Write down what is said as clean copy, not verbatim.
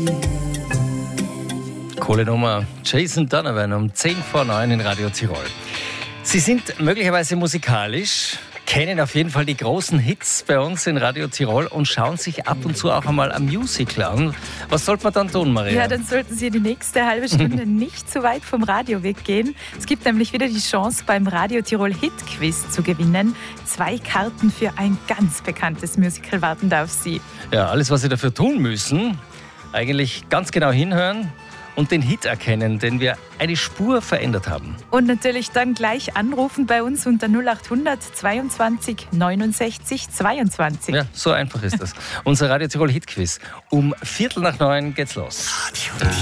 Coole Nummer. Jason Donovan um 10 vor 9 in Radio Tirol. Sie sind möglicherweise musikalisch, kennen auf jeden Fall die großen Hits bei uns in Radio Tirol und schauen sich ab und zu auch einmal ein Musical an. Was sollte man dann tun, Maria? Ja, dann sollten Sie die nächste halbe Stunde nicht zu weit vom Radio weggehen. Es gibt nämlich wieder die Chance, beim Radio Tirol Hit Quiz zu gewinnen. 2 Karten für ein ganz bekanntes Musical warten da auf Sie. Ja, alles, was Sie dafür tun müssen, eigentlich ganz genau hinhören und den Hit erkennen, den wir eine Spur verändert haben. Und natürlich dann gleich anrufen bei uns unter 0800 22 69 22. Ja, so einfach ist das. Unser Radio Tirol Hit Quiz. Um 8:45 geht's los.